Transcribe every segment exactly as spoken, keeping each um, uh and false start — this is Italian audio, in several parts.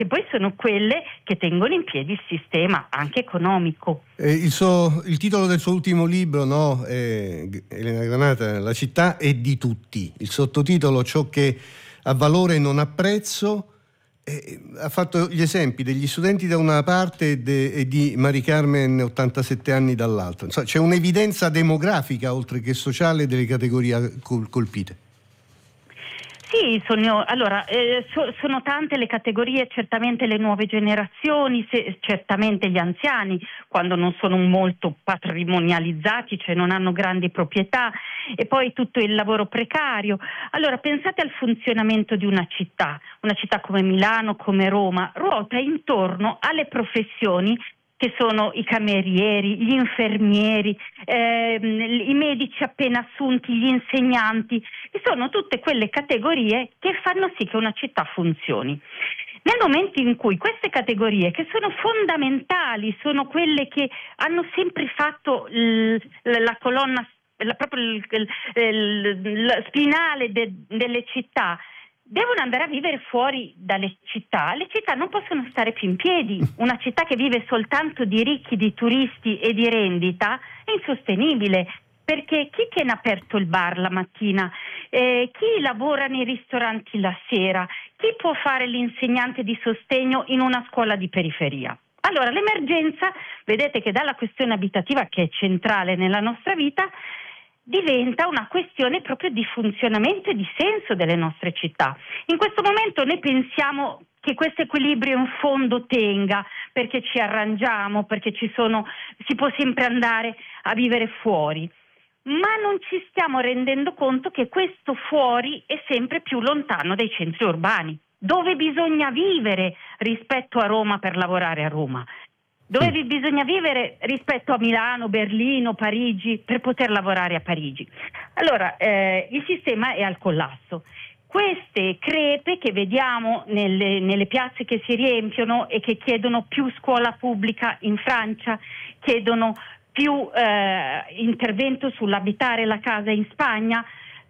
che poi sono quelle che tengono in piedi il sistema anche economico. Eh, il, suo, il titolo del suo ultimo libro, no, eh, Elena Granata, La città è di tutti. Il sottotitolo, Ciò che ha valore non ha prezzo. Eh, ha fatto gli esempi degli studenti da una parte e, de, e di Mari Carmen, ottantasette anni, dall'altra. Insomma, c'è un'evidenza demografica oltre che sociale delle categorie col, colpite. Sì, sono, allora, eh, so, sono tante le categorie, certamente le nuove generazioni, se, certamente gli anziani, quando non sono molto patrimonializzati, cioè non hanno grandi proprietà, e poi tutto il lavoro precario. Allora, pensate al funzionamento di una città, una città come Milano, come Roma, ruota intorno alle professioni che sono i camerieri, gli infermieri, ehm, i medici appena assunti, gli insegnanti, che sono tutte quelle categorie che fanno sì che una città funzioni. Nel momento in cui queste categorie, che sono fondamentali, sono quelle che hanno sempre fatto l- la colonna, la, proprio il, il, il, il spinale de- delle città, devono andare a vivere fuori dalle città. Le città non possono stare più in piedi. Una città che vive soltanto di ricchi, di turisti e di rendita è insostenibile, perché chi tiene aperto il bar la mattina, eh, chi lavora nei ristoranti la sera, chi può fare l'insegnante di sostegno in una scuola di periferia? Allora, l'emergenza, vedete che dalla questione abitativa, che è centrale nella nostra vita, diventa una questione proprio di funzionamento e di senso delle nostre città. In questo momento noi pensiamo che questo equilibrio in fondo tenga, perché ci arrangiamo, perché ci sono, si può sempre andare a vivere fuori, ma non ci stiamo rendendo conto che questo fuori è sempre più lontano dai centri urbani, dove bisogna vivere rispetto a Roma per lavorare a Roma, dove sì. bisogna vivere rispetto a Milano, Berlino, Parigi per poter lavorare a Parigi. Allora, eh, il sistema è al collasso. Queste crepe che vediamo nelle, nelle piazze che si riempiono e che chiedono più scuola pubblica in Francia, chiedono più eh, intervento sull'abitare la casa in Spagna,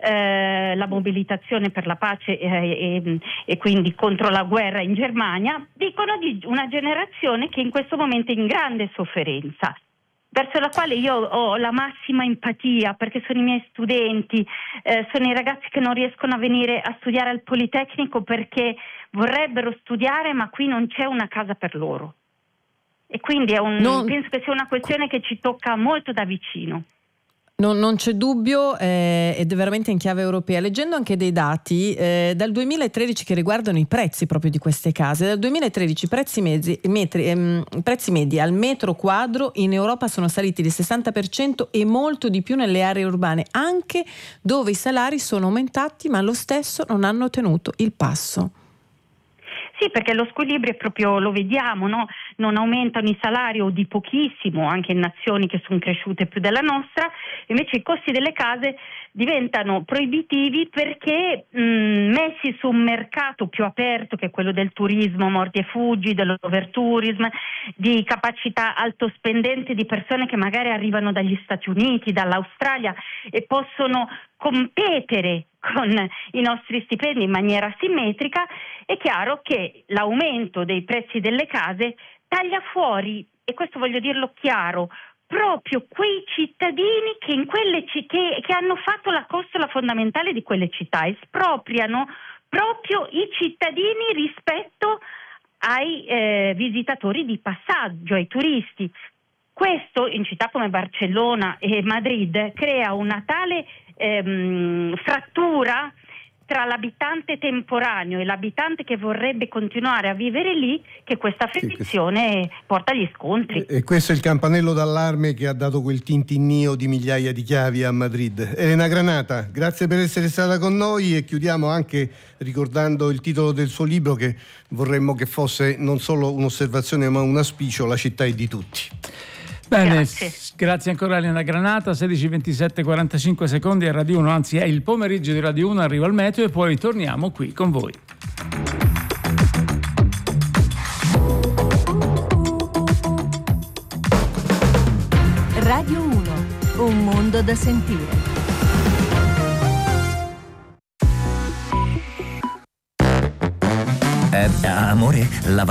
Eh, la mobilitazione per la pace eh, e, e quindi contro la guerra in Germania, dicono di una generazione che in questo momento è in grande sofferenza, verso la quale io ho la massima empatia, perché sono i miei studenti, eh, sono i ragazzi che non riescono a venire a studiare al Politecnico perché vorrebbero studiare, ma qui non c'è una casa per loro, e quindi è un, non... penso che sia una questione che ci tocca molto da vicino. Non, non c'è dubbio, eh, ed è veramente in chiave europea. Leggendo anche dei dati eh, dal duemilatredici che riguardano i prezzi proprio di queste case, dal duemilatredici i prezzi, mezzi, metri, ehm, prezzi medi al metro quadro in Europa sono saliti del sessanta per cento e molto di più nelle aree urbane, anche dove i salari sono aumentati ma lo stesso non hanno tenuto il passo. Sì, perché lo squilibrio è proprio, lo vediamo, no? Non aumentano i salari o di pochissimo, anche in nazioni che sono cresciute più della nostra, invece i costi delle case diventano proibitivi perché mh, messi su un mercato più aperto, che è quello del turismo, mordi e fuggi, dell'overtourism, di capacità altospendente di persone che magari arrivano dagli Stati Uniti, dall'Australia e possono competere con i nostri stipendi in maniera simmetrica, è chiaro che l'aumento dei prezzi delle case taglia fuori, e questo voglio dirlo chiaro, proprio quei cittadini che in quelle c- che, che hanno fatto la costola fondamentale di quelle città, espropriano proprio i cittadini rispetto ai eh, visitatori di passaggio, ai turisti. Questo in città come Barcellona e Madrid crea una tale ehm, frattura tra l'abitante temporaneo e l'abitante che vorrebbe continuare a vivere lì, che questa frizione sì, porta agli scontri. E questo è il campanello d'allarme che ha dato quel tintinnio di migliaia di chiavi a Madrid. Elena Granata, grazie per essere stata con noi, e chiudiamo anche ricordando il titolo del suo libro, che vorremmo che fosse non solo un'osservazione ma un auspicio: La città è di tutti. Bene, grazie. grazie ancora a Elena Granata. Sedici ventisette quarantacinque secondi a Radio uno, anzi è il pomeriggio di Radio uno, arriva il meteo e poi torniamo qui con voi. Radio uno, un mondo da sentire. Abbiamo amore, la